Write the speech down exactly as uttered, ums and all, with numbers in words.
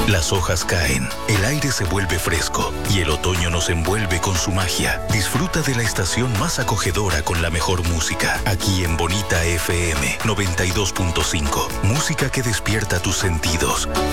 Las hojas caen, el aire se vuelve fresco y el otoño nos envuelve con su magia. Disfruta de la estación más acogedora con la mejor música. Aquí en Bonita F M noventa y dos punto cinco. Música que despierta tus sentidos.